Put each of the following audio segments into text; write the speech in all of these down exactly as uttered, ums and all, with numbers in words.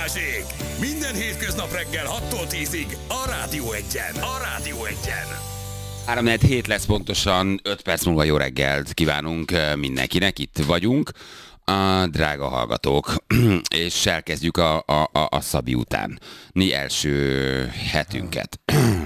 Balázsék! Minden hétköznap reggel hattól tízig a Rádió Egyen. A Rádió Egyen. három hét lesz pontosan, öt perc múlva jó reggelt kívánunk mindenkinek, itt vagyunk, a drága hallgatók, és elkezdjük a, a, a, a Szabi utáni első hetünket.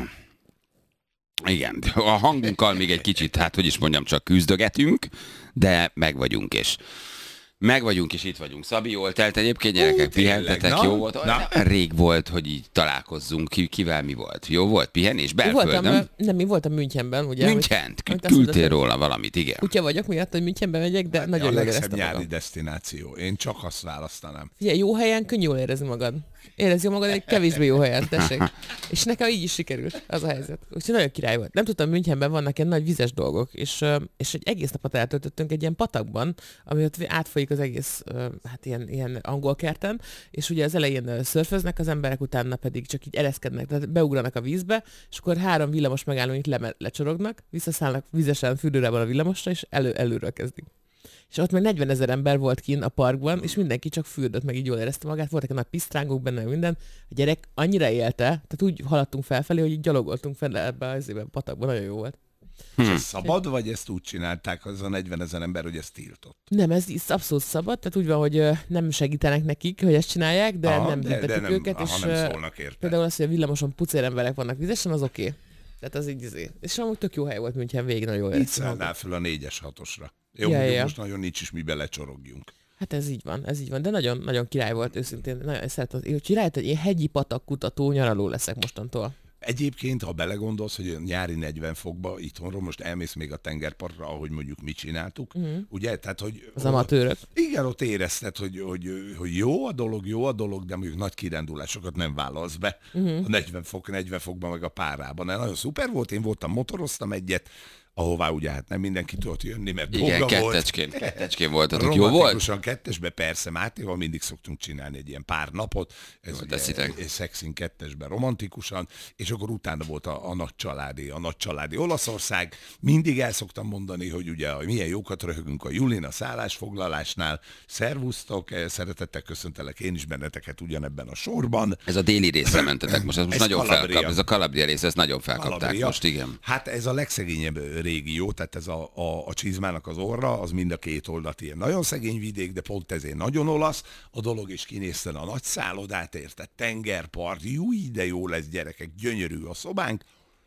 Igen, a hangunkkal még egy kicsit, hát hogy is mondjam, csak küzdögetünk, de meg vagyunk, és meg vagyunk, és itt vagyunk. Szabi, jól telt egyébként, gyerekek, pihentetek, jó volt? Na. Rég volt, hogy így találkozzunk, ki, kivel mi volt? Jó volt pihenés? Belföldön? Voltam, nem, mi voltam Münchenben, ugye? Münchent? Küldtél róla valamit, igen. Kutya vagyok miatt, hogy Münchenben megyek, de hát nagyon jól éreztem magam. A legszebb nyári desztináció. Én csak azt választanám. Figyelj, jó helyen könnyű jól érezni magad. Érezd jól magad egy kevésbé jó helyen, tessék. És nekem így is sikerült az a helyzet. Úgyhogy nagyon király volt. Nem tudtam, Münchenben vannak ilyen nagy vizes dolgok, és, és egy egész napot eltöltöttünk egy ilyen patakban, ami ott átfolyik az egész, hát ilyen, ilyen angol kerten, és ugye az elején szörföznek az emberek, utána pedig csak így ereszkednek, tehát beugranak a vízbe, és akkor három villamos megállónyt le, lecsorognak, visszaszállnak vizesen fürdőrában a villamosra, és elő, előről kezdik. És ott meg negyvenezer ember volt kint a parkban, és mindenki csak fürdött, meg így jól érezte magát. Voltak a nagy pisztrángok benne, minden. A gyerek annyira élte, tehát úgy haladtunk felfelé, hogy így gyalogoltunk fel ebbe az évben a patakban, nagyon jó volt. És ez szabad, vagy ezt úgy csinálták, az a negyvenezer ember, hogy ezt tiltott? Nem, ez abszolút szabad, tehát úgy van, hogy nem segítenek nekik, hogy ezt csinálják, de aha, nem büntetik őket, aha, és nem szólnak érte. Például az, hogy a villamoson pucér emberek vannak vizesen, az oké. Okay. Tehát az így azért. És amúgy tök jó hely volt, München végig, nagyon jól éreztem. Itt szállnál föl a négyes hatosra. Jó, ja, ja. Most nagyon nincs is mi belecsorogjunk. Hát ez így van, ez így van, de nagyon, nagyon király volt őszintén. Nagyon szeretem, hogy rájött, hogy én hegyi patak kutató nyaraló leszek mostantól. Egyébként, ha belegondolsz, hogy nyári negyven fokba itthonról most elmész még a tengerpartra, ahogy mondjuk mit csináltuk, uh-huh. ugye? Tehát, hogy az amatőrök. Igen, ott érezted, hogy, hogy, hogy jó a dolog, jó a dolog, de mondjuk nagy kirándulásokat nem vállalsz be uh-huh. a negyven fok, negyven fokban, meg a párában. De nagyon szuper volt, én voltam, motoroztam egyet, ahová ugye hát nem mindenki tudott jönni, mert igen, dolga kettecskén, volt. kettecskén voltatok. Jó volt? Romantikusan kettesbe, persze, Mátéval mindig szoktunk csinálni egy ilyen pár napot. Ez ugye szexin kettesben romantikusan, és akkor utána volt a, a nagy családi, a nagy családi Olaszország. Mindig el szoktam mondani, hogy ugye milyen jókat röhögünk a Julin a szállásfoglalásnál. Szervusztok, szeretettel köszöntelek én is benneteket ugyanebben a sorban. Ez a déli részre mentetek most, ez most ez nagyon felkap. Ez a Calabria rész, ezt nagyon felkapták Calabria. Most, igen. Hát ez a legszegényebb régió, tehát ez a, a, a csizmának az orra, az mind a két oldalt ilyen nagyon szegény vidék, de pont ezért nagyon olasz a dolog, és kinézten a nagy szállodát, érted, tengerpart, jó, de jó lesz, gyerekek, gyönyörű a szobánk.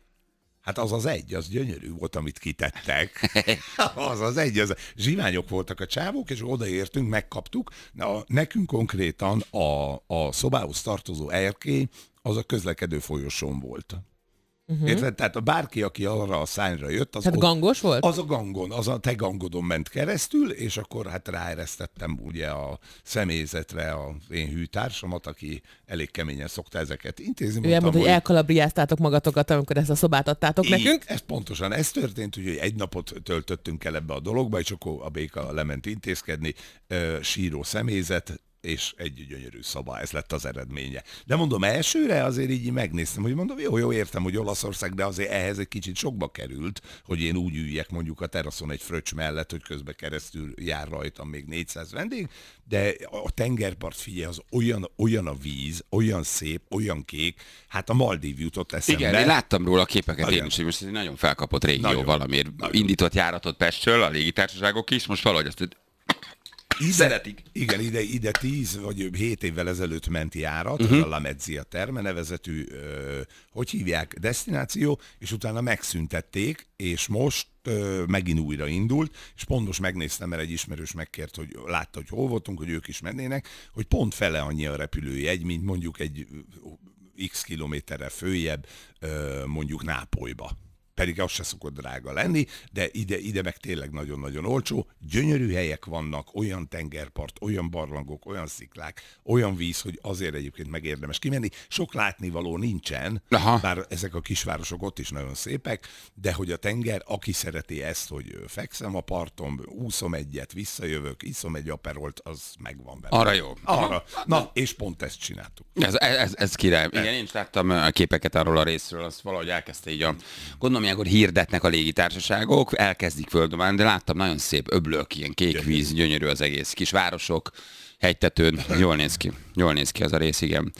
Hát az az egy, az gyönyörű volt, amit kitettek. Az az egy, az zsiványok voltak a csávók, és odaértünk, megkaptuk. Na, nekünk konkrétan a, a szobához tartozó erkély, az a közlekedő folyosón volt. Uh-huh. Érted? Tehát a bárki, aki arra a szányra jött, az, tehát ott, gangos volt? Az a gangon, az a te gangodon ment keresztül, és akkor hát ráeresztettem ugye a személyzetre az én hűtársamat, aki elég keményen szokta ezeket intézni. Ő elmondta, hogy elkalabriáztátok magatokat, amikor ezt a szobát adtátok így, nekünk. Ez pontosan, ez történt, hogy egy napot töltöttünk el ebbe a dologba, és akkor a béka lement intézkedni, síró személyzet, és egy gyönyörű szoba, ez lett az eredménye. De mondom, elsőre azért így megnéztem, hogy mondom, jó, jó, értem, hogy Olaszország, de azért ehhez egy kicsit sokba került, hogy én úgy üljek mondjuk a teraszon egy fröccs mellett, hogy közben keresztül jár rajtam még négyszáz vendég, de a tengerpart, figyelj, az olyan, olyan a víz, olyan szép, olyan kék, hát a Maldív jutott eszembe. Igen, én láttam róla a képeket nagyon. Én is, hogy most ez egy nagyon felkapott régió nagyon, valamiért. Nagyon. Indított járatot Pestről, a légitársaságok is, most valahogy azt Ide, szeretik. Igen, ide, ide tíz vagy hét évvel ezelőtt ment járat, uh-huh. az a La Mezzia Terme nevezetű, ö, hogy hívják, desztináció, és utána megszüntették, és most ö, megint újra indult, és pont most megnéztem, mert egy ismerős megkért, hogy látta, hogy hol voltunk, hogy ők is mennének, hogy pont fele annyi a repülőjegy, mint mondjuk egy x kilométerre följebb, ö, mondjuk Nápolyba. Pedig az se szokott drága lenni, de ide, ide meg tényleg nagyon-nagyon olcsó. Gyönyörű helyek vannak, olyan tengerpart, olyan barlangok, olyan sziklák, olyan víz, hogy azért egyébként megérdemes kimenni. Sok látnivaló nincsen, aha. bár ezek a kisvárosok ott is nagyon szépek, de hogy a tenger, aki szereti ezt, hogy fekszem a parton, úszom egyet, visszajövök, iszom egy aperolt, az megvan benne. Arra jó. Arra. Na, és pont ezt csináltuk. Ez, ez, ez király. Igen, én is láttam a képeket arról a részről, azt valahogy elkezdte így a, gondolom, ilyenkor hirdetnek a légitársaságok, elkezdik földomálni, de láttam nagyon szép öblök, ilyen kék víz, gyönyörű az egész. Kis városok, hegytetőn, jól néz ki. Jól néz ki az a rész, igen.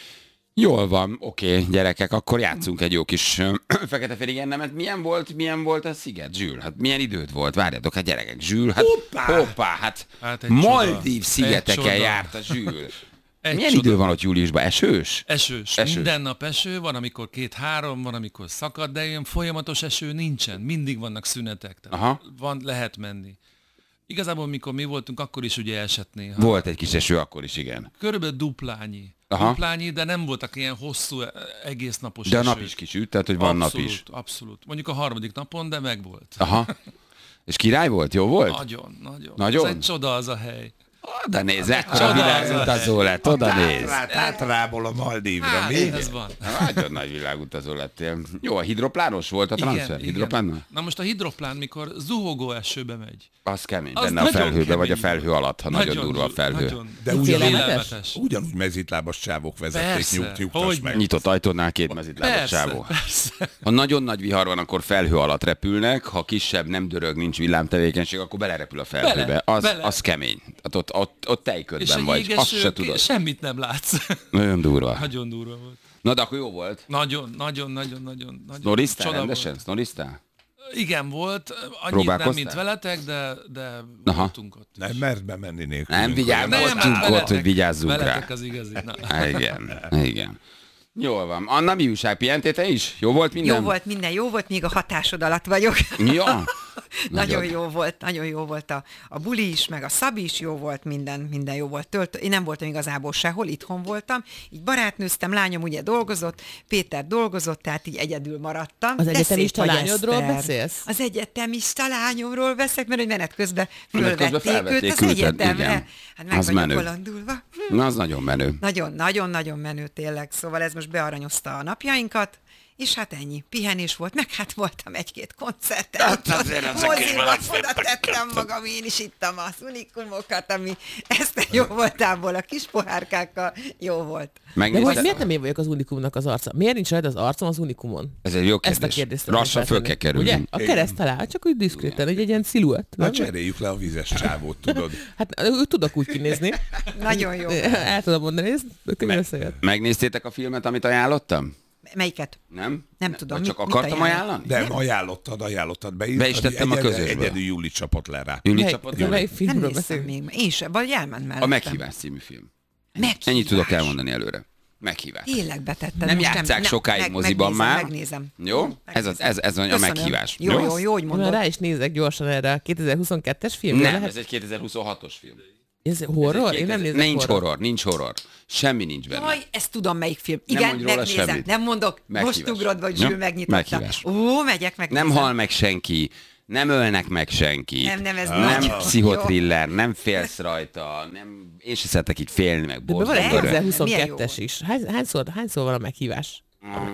Jól van, oké, okay, gyerekek, akkor játszunk egy jó kis fekete-fehér ennemet. Milyen volt, milyen volt a sziget, Zsül? Hát milyen időt volt? Várjatok, hát gyerekek, Zsül, hát hoppá, hoppá hát, hát Maldív szigeteken járt a Zsül. Egy milyen csoda. Idő van ott júliusban? Esős? Esős. Esős. Minden nap eső, van amikor két-három, van amikor szakad, de ilyen folyamatos eső nincsen. Mindig vannak szünetek. Aha. Van, lehet menni. Igazából, mikor mi voltunk, akkor is ugye esett néha. Volt egy kis eső akkor is, igen. Körülbelül duplányi. Aha. Duplányi, de nem voltak ilyen hosszú, egész napos de esők. De a nap is kisüt, tehát hogy van abszolút, nap is. Abszolút. Mondjuk a harmadik napon, de megvolt. Aha. És király volt? Jó volt? Nagyon, nagyon. Nagyon? Ez egy csoda az a hely. Oda nézz, ekkora világutazó lett, oda nézz. Tátrából a Maldívra, hát, mi? Ez van. Nagyon nagy világutazó lettél. Jó, a hidroplános volt a transfer? Hidroplán? Na most a hidroplán, mikor zuhogó esőbe megy. Az kemény, az benne a felhőbe, kemény. Vagy a felhő alatt, ha nagyon, nagyon durva a felhő. Nagyon. De ugyanúgy, ugyanúgy mezitlábas csávok vezették, nyugtas meg. Nyitott ajtónál két mezitlábas persze, csávó. Persze. Ha nagyon nagy vihar van, akkor felhő alatt repülnek, ha kisebb, nem dörög, nincs villámtevékenység, akkor belerepül a felhőbe. Bele, az, bele. az kemény. Hát ott, ott, ott tejködben vagy, azt se tudod. Semmit nem látsz. Nagyon durva. Nagyon durva volt. Na, de akkor jó volt. Nagyon, nagyon, nagyon, nagyon. Snoriztál rendesen? Snoriztál? Igen, volt. Annyit nem, mint veletek, de, de voltunk ott is. Nem mert bemenni nélkül. Nem vigyázzunk ott, hogy vigyázzunk rá. Veletek az igazi. Na. Igen, igen. Jól van. Anna, mi újság? Pihentél te is? Jó volt minden? Jó volt minden, jó volt, míg a hatásod alatt vagyok. Ja. Nagyon jó volt, nagyon jó volt a, a buli is, meg a Szabi is jó volt, minden, minden jó volt. Tölt, én nem voltam igazából sehol, itthon voltam, így barátnőztem, lányom ugye dolgozott, Péter dolgozott, tehát így egyedül maradtam. Az egyetemista lányodról beszélsz? Az egyetemista lányomról beszélek, mert hogy menet közben fölvették őt az egyetemre. Igen. Hát meg az vagyok menő. Hollandulva. Na, az nagyon menő. Nagyon, nagyon, nagyon menő tényleg, szóval ez most bearanyozta a napjainkat. És hát ennyi. Pihenés volt, meg hát voltam egy-két koncerten. Hát azért az moziban oda tettem magam, én is ittam az unikumokat, ami ezt jó voltából, a kis pohárkákkal jó volt. Megnézted? De hogy miért nem én vagyok az unikumnak az arca? Miért nincs rajta az arcom az unikumon? Ez egy jó kérdés. Ezt a kérdést lassan föl kell kerülni. Ugye? A kereszt alá, csak úgy diszkréten, egy, egy ilyen sziluett. Na cseréljük le a vizes csávót, tudod. Hát tudok úgy kinézni. Nagyon jó. El tudom mondani, ez összejött. Megnéztétek a filmet, amit ajánlottam? Melyiket? Nem? Nem tudom. Vagy csak mit, akartam mit ajánlani? De ajánlottad, ajánlottad. Be, be is tettem a közösbe. Egyedül Júli csapott le rá. Júli csapott le? Melyik filmről beszélünk? Még. Én sem, vagy elment mellett. A Meghívás című film. Meghívás. Ennyit tudok elmondani előre. Meghívás. Tényleg betettem. Nem játsszák nem, sokáig meg, moziban megnézem, már. Megnézem. Jó? Ez, az, ez, ez a meghívás. Jó, jó, jó, jó, hogy mondod. Rá is nézek gyorsan erre a kétezer-huszonkettes filmre. Nem, lehet? ez egy kétezer-huszonhatos film. Ez horror? Ez Én nem nézek Nincs horror. horror, nincs horror. Semmi nincs benne. Jaj, ezt tudom, melyik film. Igen, nem megnézem. Semmit. Nem mondok. Meghívás. Most ugrod, vagy Zsül megnyitotta. Meghívás. Ó, megyek, megnézem. Nem hal meg senki. Nem ölnek meg senki. Nem, nem, ez nem nagyon pszichotriller, nem félsz rajta, nem, én sem szeretek így félni, meg borzolni. De van egy kétezer-huszonkettes Milyen is. Hány, hányszor, hányszor van a meghívás?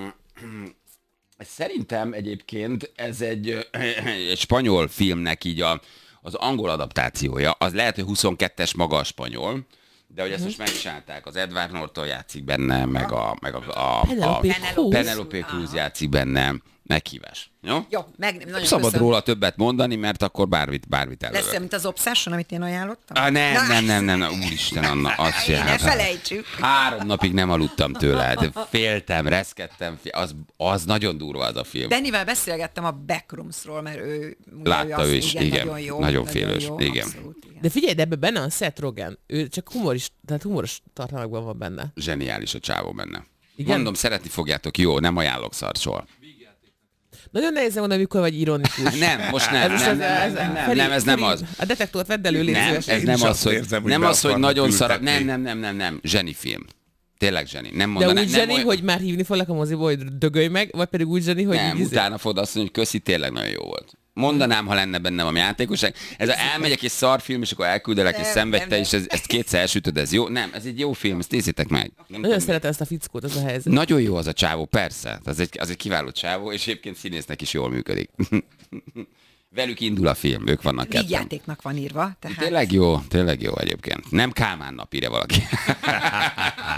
Szerintem egyébként ez egy, egy spanyol filmnek így a, az angol adaptációja. Az lehet, hogy huszonkettes maga a spanyol, de hogy ezt most megcsinálták, az Edward Norton játszik benne, meg a, meg a, a, a Penelope Cruz játszik benne. Meghívás. Jó? Jó, meg, nagyon szabad köszönöm. róla többet mondani, mert akkor bármit, bármit előre. Lesz, mint az Obsession, amit én ajánlottam? Ah, nem, nem, nem, nem, nem, úristen, Anna, azt se. Ne felejtsük. Három napig nem aludtam tőle, de féltem, reszkedtem, fél, az, az nagyon durva az a film. Dannyvel beszélgettem a Backroomsról, mert ő... Látta ő is, igen, igen, nagyon, jó, nagyon félős, jó, igen. Abszolút, igen. De figyelj, de ebben benne a Seth Rogen, ő csak humoris, tehát humoros tartalmakban van benne. Zseniális a csávó benne. Igen? Mondom, szeretni fogjátok, jó, nem ajánlok szart soha. Nagyon nehéz mondani, amikor vagy ironikus. Nem, most nem, ez nem, ez, ez, nem, nem, Feri, nem, ez nem Feri, az. A detektort vedd elő, légy Nem, szíves. ez nem az, hogy, érzem, hogy nem az, hogy nagyon szar. Nem, ültetni. nem, nem, nem, nem, zseni film. Tényleg zseni. Nem De mondanám, úgy nem zseni, olyan- hogy már hívni foglak a moziba, hogy dögölj meg, vagy pedig úgy zseni, hogy Nem, így- utána fogod azt mondani, hogy köszi, tényleg nagyon jó volt. Mondanám, ha lenne bennem a játékosság. Ez a elmegyek és szarfilm, és akkor elküldelek, és Nem, szenvedj nem, te, nem. és ez, ezt kétszer elsütöd, ez jó? Nem, ez egy jó film, ezt nézzétek meg. Nem Nagyon tudom, szeretem ezt a fickót, ez a helyzet. Nagyon jó az a csávó, persze. Az egy, az egy kiváló csávó, és egyébként színésznek is jól működik. Velük indul a film, ők vannak ketten. Vígjátéknak van írva. Tehát... Tényleg jó, tényleg jó egyébként. Nem Kálmán nap, írja valaki.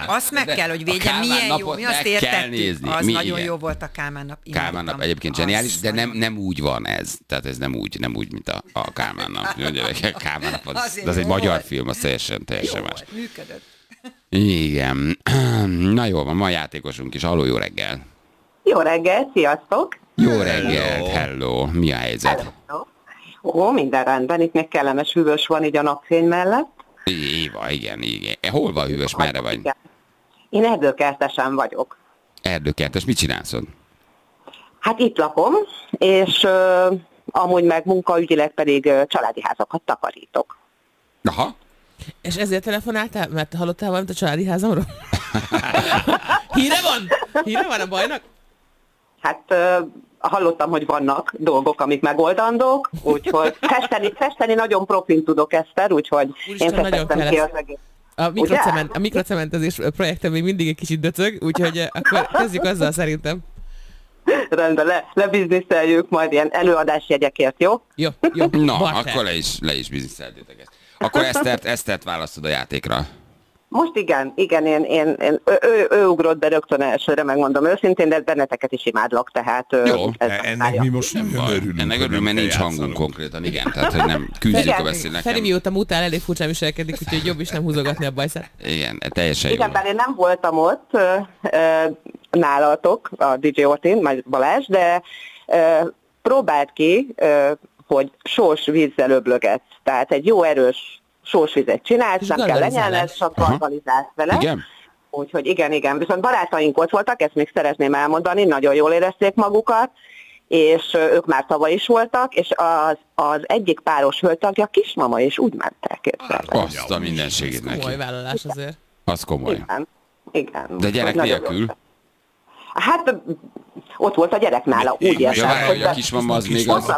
Azt meg kell, hogy védjem, milyen jó, mi azt értettük. Az mi, nagyon igen. jó volt a Kálmán nap. Kálmán nap egyébként zseniális, de nem, nem úgy van ez. Tehát ez nem úgy, nem úgy, mint a, a Kálmán nap. Kálmán nap az, az egy magyar film, az teljesen, teljesen más. Működött. Igen. Na jó van, ma játékosunk is. Halló, jó reggel. Jó reggel, sziasztok. Jó reggel, hello. Mi a helyzet? Hello. Ó, minden rendben, itt még kellemes hűvös van így a napfény mellett. Éva, igen, igen. Hol van hűvös, merre vagy? Én erdőkertesen vagyok. Erdőkertes, mit csinálsz ott? Hát itt lakom, és uh, amúgy meg munkaügyileg pedig uh, családi házakat takarítok. Aha. És ezért telefonáltál, mert hallottál valamit a családi házamról? Híre van? Híre van a bajnak? Hát uh, hallottam, hogy vannak dolgok, amik megoldandók, úgyhogy festeni, festeni nagyon profin tudok, Eszter, úgyhogy Úristen, én festettem ki az egész. A, mikrocement, a mikrocementezés projektem még mindig egy kicsit döcög, úgyhogy akkor kezdjük azzal szerintem. Rendben, le, lebizniszeljük majd ilyen előadásjegyekért, jó? Jó, jó. Na, Barter. Akkor le is, le is bizniszeltétek ezt. Akkor Esztert, Esztert választod a játékra. Most igen, igen, én, én, én ő, ő, ő ugrott be rögtön elsőre, megmondom őszintén, de benneteket is imádlak, tehát... Jó, ez ennek mi most nem örülünk. Ennek örülünk, mert nincs hangunk konkrétan, igen, tehát hogy nem küzdjük a beszélnek. Feri mióta mutál, elég furcsán viselkedik, úgyhogy jobb is nem húzogatni a bajszát. Igen, teljesen igen, jó. Igen, bár én nem voltam ott ö, ö, nálatok, a dé dzsé Ortin, majd Balázs, de ö, próbált ki, ö, hogy sós vízzel öblögetsz, tehát egy jó erős sósvizet csinálsz, nem kell lenyelned, csak galvanizálsz vele. Igen? Úgyhogy igen, igen. Viszont barátaink ott voltak, ezt még szeretném elmondani, nagyon jól érezték magukat, és ők már tavaly is voltak, és az, az egyik páros hölgytagja kismama is úgy ment el, képzelve. Azt a mindenségét neki. Komoly vállalás azért. Az komoly. Igen, igen. De gyerek nélkül? Hát ott volt a gyerek nála, úgy értem. Ja, hogy a kismama az még az,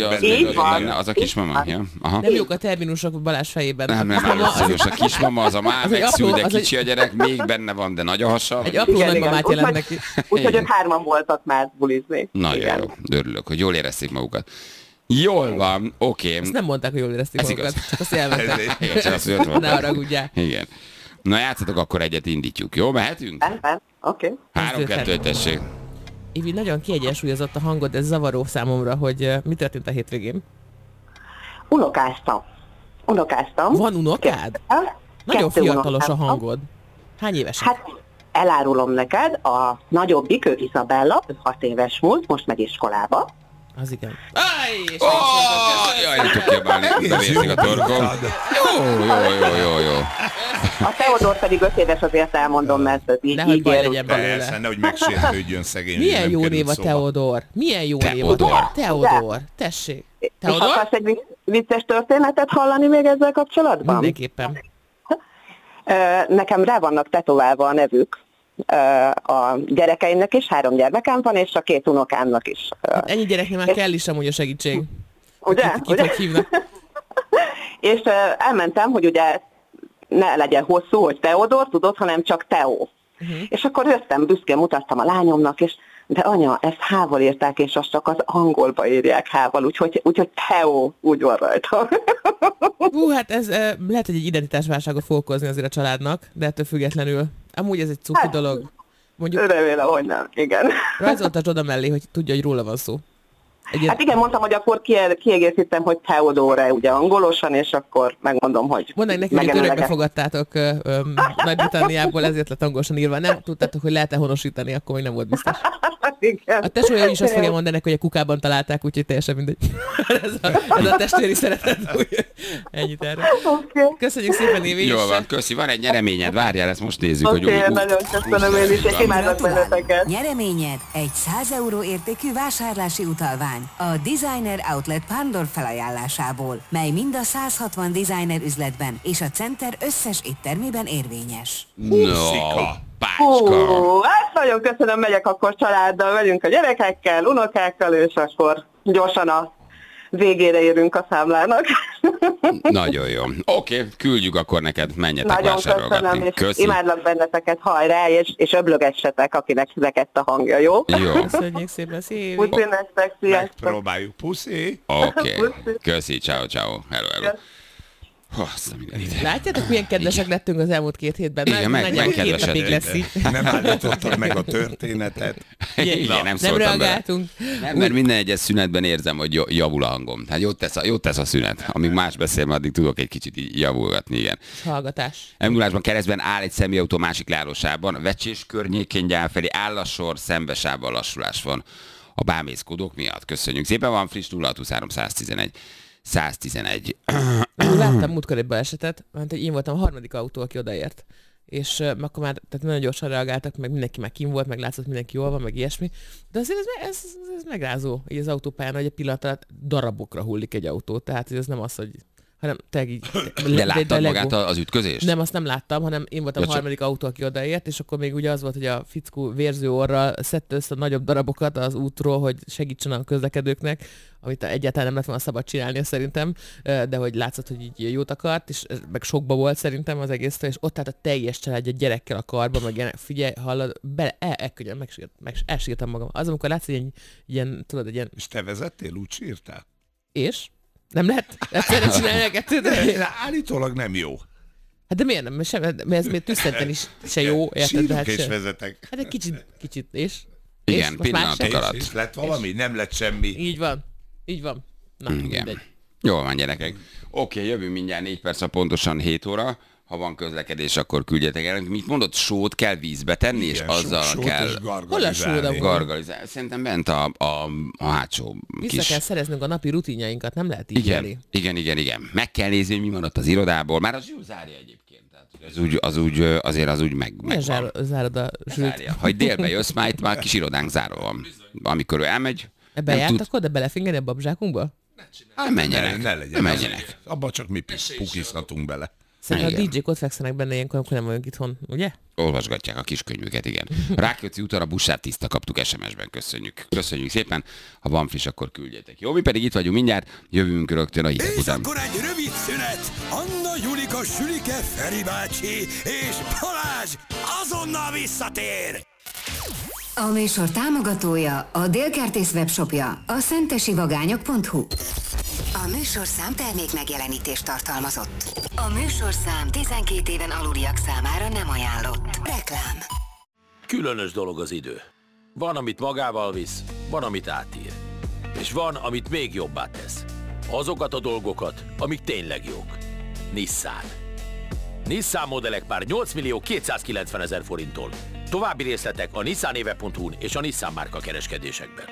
az a kismama. Ja. Aha. Nem jók a terminusok Balázs fejében. Nem, nem, nem, a kismama az a már megszül, de kicsi a gyerek, még benne van, de nagy a hasa. Egy apró nagymamát jelent neki. Úgyhogy ők hárman voltak már bulizni. Nagyon jó, örülök, hogy jól érezték magukat. Jól van, oké. Ezt nem mondták, hogy jól érezték magukat, csak azt elmentek. Ne haragudjál. Igen. Na játszatok, akkor egyet indítjuk, jó? Mehetünk? Oké. Okay. Három-kettő, tessék. Ivi, nagyon kiegyensúlyozott a hangod, ez zavaró számomra, hogy uh, mi történt a hétvégén? Unokáztam. Unokáztam. Van unokád? Kettő. Nagyon Kettő fiatalos unokáztam. A hangod. Hány évesek? Hát elárulom neked, a nagyobbik, ő Izabella, hat éves múlt, most megy iskolába. Az igen. Áj! Oh, jaj, nem tudok kiabálni, bevérzik a torkom. Jó, jó, jó, jó, jó. A Teodor pedig öt éves, azért elmondom, mert ez így, nehogy így baj legyen belőle. Persze, nehogy megsértődjön szegény. Milyen jó név a Teodor? Milyen jó név a Teodor? Tessék. Teodor? És akarsz egy vicces történetet hallani még ezzel kapcsolatban? Mindenképpen. Nekem rá vannak tetoválva a nevük. A gyerekeimnek is, három gyermekem van, és a két unokámnak is. Hát ennyi gyereknél már kell is amúgy a segítség. Ugye? Kit, kit, hogy hívnak? És elmentem, hogy ugye ne legyen hosszú, hogy Teodor, tudod, hanem csak Teó. Uh-huh. És akkor jöttem, büszkén mutattam a lányomnak, és de anya, ezt H-val írták, és azt csak az angolba írják H-val, úgyhogy, úgyhogy Teó úgy van rajta. Hú, hát ez eh, lehet, hogy egy identitásválságot fog okozni azért a családnak, de ettől függetlenül. Amúgy ez egy cuki hát, dolog. Mondjuk, remélem, hogy nem, igen. Rajzoltasd oda mellé, hogy tudja, hogy róla van szó. Egy hát igen, mondtam, hogy akkor kiegészítem, hogy Teodore, ugye angolosan, és akkor megmondom, hogy... Mondd neki, hogy örökbe fogadtátok Nagy-Britanniából, ezért lett angolosan írva. Nem tudtátok, hogy lehet-e honosítani, akkor még nem volt biztos. Igen. A tesója is azt fogja mondani, hogy a kukában találták, úgyhogy teljesen mindegy. ez, a, ez a testvéri szeretet. Ennyit erről. Okay. Köszönjük szépen, Évi. Jól van, köszi. Van egy nyereményed, várjál, ezt most nézzük. Oké, okay, hogy nagyon köszönöm én is, és imádok benneteket. Nyereményed egy száz euró értékű vásárlási utalvány a Designer Outlet Pándor felajánlásából, mely mind a száz hatvan designer üzletben és a Center összes éttermében érvényes. No. Hú, hát nagyon köszönöm, megyek akkor családdal, megyünk a gyerekekkel, unokákkal, és akkor gyorsan a végére érünk a számlának. Nagyon jó. Oké, okay, küldjük akkor neked, menjetek nagyon vásárolgatni. Köszönöm, és köszi. Imádlak benneteket, hajrá, és, és öblögessetek, akinek szekett a hangja, jó? Jó. Köszönjük szépen, szépen. Puszi nektek, sziasztok. Megpróbáljuk, puszi. Oké, okay. Köszi, ciao, ciao. Hello, hello. Látjátok, milyen kedvesek igen. lettünk az elmúlt két hétben? Igen, meg, meg két napig lesz így. Nem állítottad meg a történetet. Igen, igen, nem szóltam nem reagáltunk. Bele. Nem, mert minden egyes szünetben érzem, hogy javul a hangom. Hát jót tesz a, jót tesz a szünet. Amíg más beszél, addig tudok egy kicsit javulgatni, igen. Hallgatás. Emdulásban keresztben áll egy személyautó másik leállósában, Vecsés környékén gyál felé áll a sor, szembesában lassulás van a bámészkodók miatt. Köszönjük szépen, van friss nulla hat huszonhárom száztizenegy száztizenegy. Láttam múltkor egy balesetet, mert hogy én voltam a harmadik autó, aki odaért. És uh, akkor már tehát nagyon gyorsan reagáltak, meg mindenki már kim volt, meg látszott, mindenki jól van, meg ilyesmi. De azért ez, ez, ez megrázó, így az autópályán, hogy egy pillanat alatt darabokra hullik egy autó. Tehát ez nem az, hogy hanem te így... De, de láttad de magát az ütközést? Nem, azt nem láttam, hanem én voltam ja, a harmadik csak... autó, aki odaért, és akkor még ugye az volt, hogy a fickó vérző orral szedte össze a nagyobb darabokat az útról, hogy segítsen a közlekedőknek, amit egyáltalán nem lett volna szabad csinálni szerintem, de hogy látszott, hogy így jót akart, és meg sokba volt szerintem az egésztől, és ott állt a teljes család egy gyerekkel a karba, meg ilyen, figyelj, hallod, bele, el, elkönyön, megsírt, meg elsírtam magam. Az, amikor látsz, hogy ilyen, ilyen, tudod, egy ilyen... És te vezettél, úgy sírtál? És? Nem lehet? Egyszerre csinálni a kettőt? Állítólag nem jó. Hát de miért nem? Sem, mert ez még tüsszenten is se jó. Sírok hát és se. Vezetek. Hát egy kicsit, kicsit, és? Igen, pillanatok alatt. És lett valami? És? Nem lett semmi. Így van. Így van. Na, igen. Mindegy. Jól van, gyerekek. Oké, okay, jövünk mindjárt négy perc, pontosan hét óra. Ha van közlekedés, akkor küldjetek el. Mit mondod, sót kell vízbe tenni, igen, és azzal sót kell gargalizálni. gargalizálni. Szerintem bent a, a, a hátsó Vissza kis... kell szereznünk a napi rutinjainkat, nem lehet így igen, élni. igen, igen, igen. Meg kell nézni, hogy mi van ott az irodából. Már az Zsül zárja egyébként. Tehát az úgy, az úgy, azért az úgy meg, meg zár, zárod a Zsült? Ha délbe jössz, már itt már kis irodánk zárva van. Amikor ő elmegy... Ebben jártak tud... oda belefingeni a babzsákunkba? Ne menjenek. Ne, ne legyen. Ne menjenek. Abba csak mi pukizhatunk bele. Szerintem a dé jék ott fekszenek benne ilyenkor, amikor nem vagyunk itthon, ugye? Olvasgatják a kiskönyvüket, igen. Rákóczi úton a buszát tiszta kaptuk es em es-ben, köszönjük. Köszönjük szépen, ha van friss, akkor küldjetek. Jó, mi pedig itt vagyunk mindjárt, jövünk rögtön a hírek után. És akkor egy rövid szünet. Anna, Julika, Sülike, Feri bácsi és Balázs azonnal visszatér. A műsor támogatója a Délkertész webshopja, a szentesivagányok pont hu. A műsorszám termék megjelenítést tartalmazott. A műsorszám tizenkét éven aluliak számára nem ajánlott. Reklám. Különös dolog az idő. Van, amit magával visz, van, amit átír. És van, amit még jobbá tesz. Azokat a dolgokat, amik tényleg jók. Nissan. Nissan modellek már nyolc millió kétszázkilencven ezer forinttól. További részletek a nissanéve pont hu-n és a Nissan márka kereskedésekben.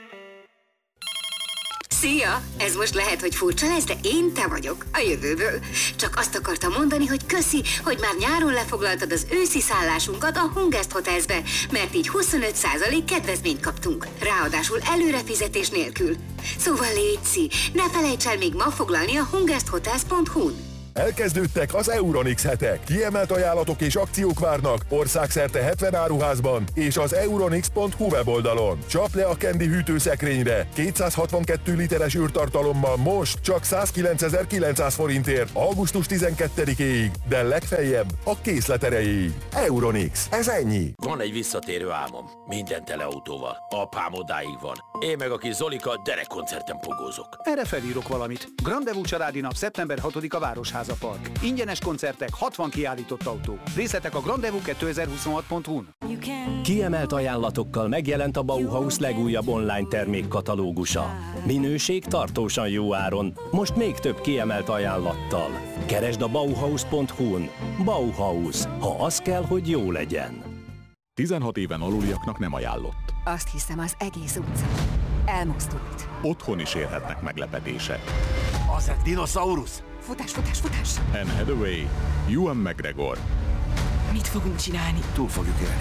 Szia! Ez most lehet, hogy furcsa lesz, de én te vagyok, a jövőből. Csak azt akartam mondani, hogy köszi, hogy már nyáron lefoglaltad az őszi szállásunkat a Hungest Hotelsbe, mert így huszonöt százalék kedvezményt kaptunk. Ráadásul előrefizetés nélkül. Szóval létszi, ne felejts el még ma foglalni a hungest hotels pont hu-n. Elkezdődtek az Euronix hetek. Kiemelt ajánlatok és akciók várnak országszerte hetven áruházban és az euronix pont hu weboldalon. Csap le a Candy hűtőszekrényre kétszázhatvankettő literes űrtartalommal most csak százkilencezer-kilencszáz forintért augusztus tizenkettedikéig, de legfeljebb a készlet erejéig. Euronix, ez ennyi. Van egy visszatérő álmom, minden teleautóval. Apám odáig van. Én meg a kis Zolika derekkoncerten pogózok. Erre felírok valamit. Grandevú családi nap szeptember hatodika Városháza Park. Ingyenes koncertek, hatvan kiállított autó. Részletek a grandevú kétezer-huszonhat pont hu-n. Kiemelt ajánlatokkal megjelent a Bauhaus legújabb online termékkatalógusa. Minőség tartósan jó áron, most még több kiemelt ajánlattal. Keresd a bauhaus pont hu-n. Bauhaus, ha az kell, hogy jó legyen. tizenhat éven aluliaknak nem ajánlott. Azt hiszem, az egész utca elmozdult. Otthon is érhetnek meglepetések. Az egy dinoszaurusz? Futás, futás, futás! Anne Hathaway, Ewan McGregor. Mit fogunk csinálni? Túl fogjuk élni.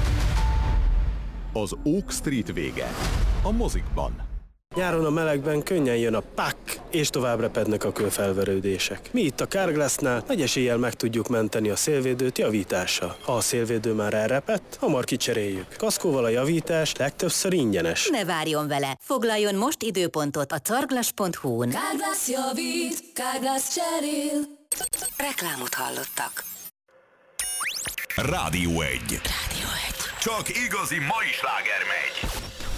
Az Oak Street vége. A mozikban. Nyáron a melegben könnyen jön a pak, és tovább repednek a kőfelverődések. Mi itt a Carglassnál nagy eséllyel meg tudjuk menteni a szélvédőt javítással. Ha a szélvédő már elrepett, hamar kicseréljük. Kaszkóval a javítás legtöbbször ingyenes. Ne várjon vele! Foglaljon most időpontot a carglass pont hu-n. Carglass javít, Carglass cserél. Reklámot hallottak. Rádió egy. Rádió egy. Csak igazi mai sláger megy.